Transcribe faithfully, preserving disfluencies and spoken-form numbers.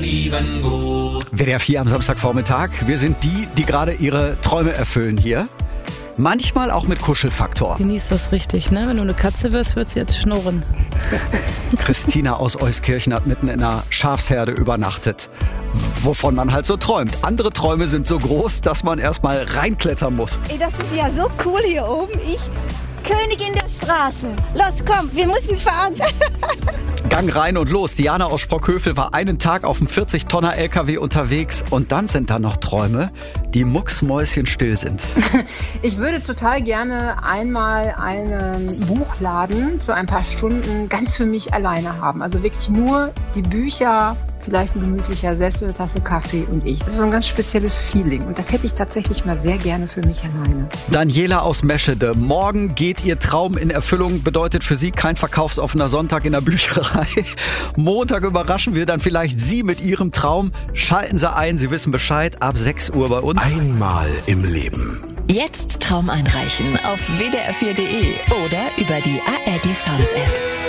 lieben gut. W D R vier am Samstagvormittag. Wir sind die, die gerade ihre Träume erfüllen hier. Manchmal auch mit Kuschelfaktor. Genieß das richtig, ne? Wenn du eine Katze wirst, wird sie jetzt schnurren. Christina aus Euskirchen hat mitten in einer Schafsherde übernachtet. Wovon man halt so träumt. Andere Träume sind so groß, dass man erstmal reinklettern muss. Ey, das ist ja so cool hier oben. Ich, Königin der Straße. Los, komm, wir müssen fahren. Gang rein und los. Diana aus Sprockhövel war einen Tag auf dem vierzig Tonner L K W unterwegs. Und dann sind da noch Träume, die mucksmäuschenstill sind. Ich würde total gerne einmal einen Buchladen für ein paar Stunden ganz für mich alleine haben. Also wirklich nur die Bücher, vielleicht ein gemütlicher Sessel, Tasse Kaffee und ich. Das ist so ein ganz spezielles Feeling. Und das hätte ich tatsächlich mal sehr gerne für mich alleine. Daniela aus Meschede. Morgen geht ihr Traum in Erfüllung. Bedeutet für sie kein verkaufsoffener Sonntag in der Bücherei. Montag überraschen wir dann vielleicht Sie mit Ihrem Traum. Schalten Sie ein, Sie wissen Bescheid. Ab sechs Uhr bei uns. Einmal im Leben. Jetzt Traum einreichen auf w d r vier punkt d e oder über die A R D Sounds App.